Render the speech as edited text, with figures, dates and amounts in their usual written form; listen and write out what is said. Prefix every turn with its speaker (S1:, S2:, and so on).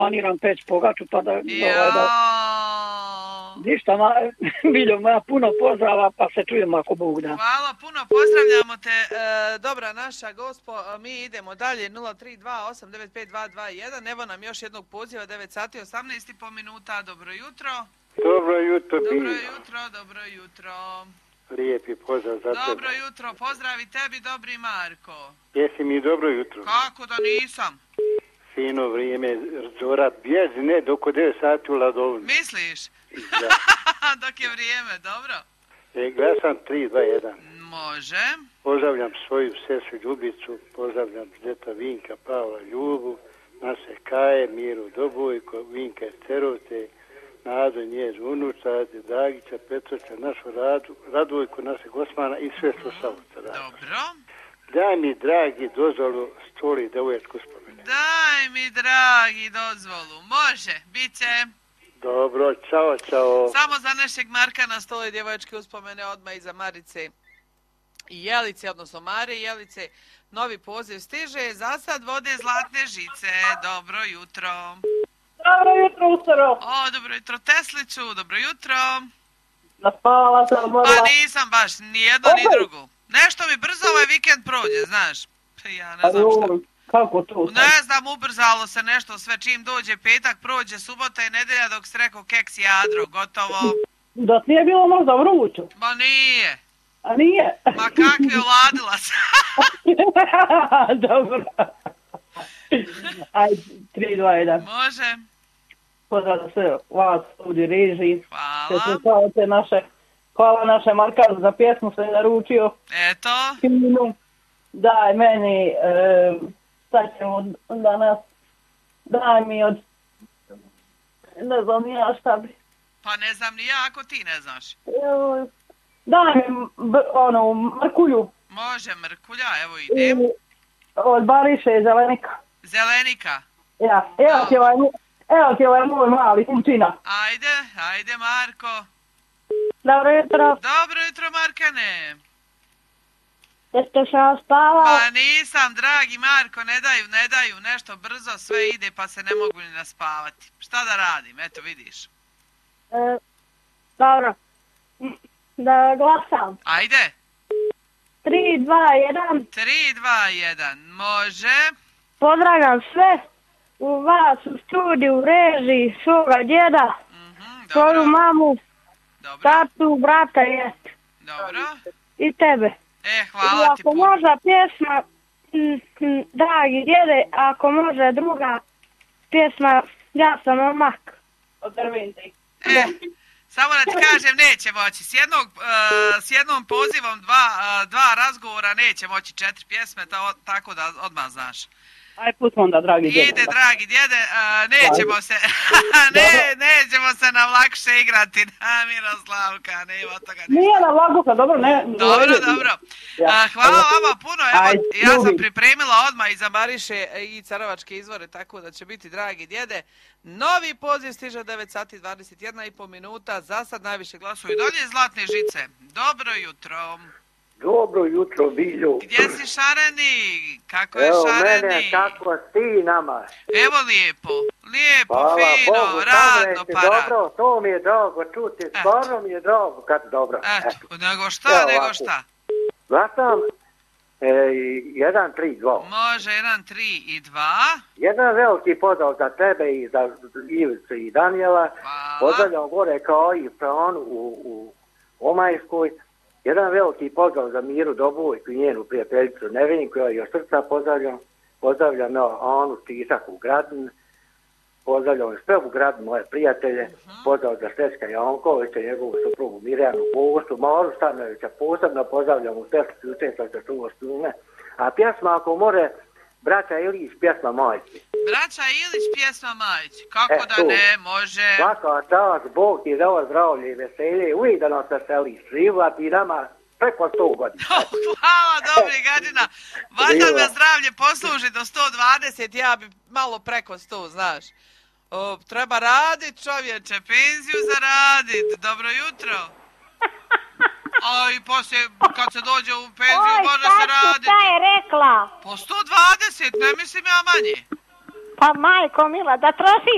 S1: planiram peć pogaču, pa da... Ništa, Miljo, moja puno pozdrava, pa se čujemo ako Bog da.
S2: Hvala, puno pozdravljamo te, dobra naša gospo, mi idemo dalje, 032895221, evo nam još jednog poziva, 9 sati 18,5 minuta, dobro jutro.
S3: Dobro jutro,
S2: Dobro jutro.
S3: Lijepi pozdrav za tebe.
S2: Dobro jutro, pozdravi tebi, dobri Marko.
S3: Jesi mi dobro jutro?
S2: Kako da nisam?
S3: Fino vrijeme, zora, bjezi, ne, dok od 9 sati u Ladovnu.
S2: Misliš?
S3: Da.
S2: Dok je vrijeme, dobro.
S3: Glasam 3-2-1.
S2: Može.
S3: Pozdravljam svoju sestru Ljubicu, pozdravljam djeta Vinka, Pavla, Ljubu, naše Kaje, Miru Dobojko, Vinka Cerovce, Nadu Njezu Unuča, Dragića, Petroća, našu Radojku, našeg Osmana i sve slušalce.
S2: Dobro.
S3: Daj mi, dragi, dozvolu stoli devoječku spomenu.
S2: Daj mi, dragi, dozvolu. Može, bit će.
S3: Dobro, čao.
S2: Samo za našeg Marka na stoli djevoječke uspomene odmah iza Marice i Jelice, odnosno Mare i Jelice. Novi poziv stiže, za sad vode Zlatne žice. Dobro jutro.
S1: Dobro jutro, Ustaro.
S2: Dobro jutro, Tesliću, dobro jutro.
S1: Naspavala sam, morala.
S2: Pa nisam baš, ni jedno ni drugo. Nešto mi brzo ovaj vikend prođe, znaš. Ja ne znam šta.
S1: Kako to?
S2: Ne znam, ubrzalo se nešto sve čim dođe petak, prođe subota i nedelja dok si rekao keks i jadro, gotovo.
S1: Da ti je bilo možda vrućo?
S2: Ma nije.
S1: A nije?
S2: Ma kakvi, oladila sam.
S1: Dobro. Ajde, 3-2-1.
S2: Može.
S1: Pozdrav za sve vas ovdje režiji.
S2: Hvala.
S1: Hvala naše Markanu za pjesmu se naručio.
S2: Eto.
S1: Daj meni, sad ćemo danas, daj mi od, ne znam ni ja šta bi.
S2: Pa ne znam ni ja ako ti ne znaš.
S1: Daj mi Mrkulju.
S2: Može, Mrkulja, evo idem.
S1: Od Bariše i Zelenika.
S2: Zelenika?
S1: Ja, evo ti ovaj moj mali kumčina.
S2: Ajde Marko.
S1: Dobro jutro.
S2: Dobro jutro, Markane.
S1: Jeste šta spavao?
S2: Ma nisam, dragi Marko, ne daju, nešto brzo sve ide pa se ne mogu ni naspavati. Šta da radim, eto vidiš.
S1: Dobro, da glasam.
S2: Ajde.
S1: 3-2-1.
S2: 3-2-1, može.
S1: Pozdravljam sve u vas u studiju, režiji, svoga djeda, svoju mamu, tatu, brata jest.
S2: Dobro.
S1: I tebe.
S2: Hvala ti puno.
S1: Ako može pjesma, dragi djede, ako može druga pjesma, ja sam omak. Od Drvinti.
S2: Samo da ti kažem, neće moći. S jednom pozivom, dva razgovora neće moći 4 pjesme, tako da odmah znaš.
S1: Aj put onda, dragi djede.
S2: Ide, dragi djede, nećemo se na vlakše igrati, na Miroslavka, nema toga ništa.
S1: Nije na vlakuša, dobro, ne.
S2: Dobro. Hvala vama puno, evo, ja sam pripremila odmah i za Mariše i Carovačke izvore, tako da će biti, dragi djede. Novi poziv stiže 9 sati 21,5 minuta, za sad najviše glasuju dolje Zlatne žice. Dobro jutro.
S4: Dobro jutro, Bilju.
S2: Gdje si šareni? Kako je šareni?
S4: Evo mene, kako ti nama?
S2: Evo lijepo, fino, radno, paradno.
S4: Dobro, to mi je drago čuti, stvarno mi je drago kad dobro.
S2: Eto, nego šta?
S4: Glasam 1-3-2.
S2: Može, 1-3-2.
S4: Jedan veliki pozdrav za tebe i za Ivicu i Danijela. Pozdravljam gore kao i Franu u Omajskoj. Jedan veliki pozdrav za Miru Dobojku i njenu prijateljicu Nevinku, ja još srca pozdravljam. Pozdravljam Anu Stisak u Gradin. Pozdravljam sve u Gradin, moje prijatelje. Pozdrav za Steska Jankovića, njegovu suprugu Mirjanu Bogostu, Maru Stanovića, posebno pozdravljam u Teslicu učestvovati za čuvo stume. A pjesma ako more, Braća Ilić, pjesma Majići.
S2: Braća Ilić, pjesma Majići. Kako da ne, može.
S4: Svaka čast, Bog ti dao zdravlje i veselje, uvijek da nas veseliš, život i nama preko 100 godina.
S2: Hvala, dobri gadina. Valjda me zdravlje posluži do 120, ja bi malo preko 100, znaš. Treba radit, čovječe, penziju zaradit. Dobro jutro. A i poslije, kad se dođe u penziju, može se raditi.
S5: Šta je rekla?
S2: Po 120, ne mislim ja manje.
S5: Pa majko mila, da troši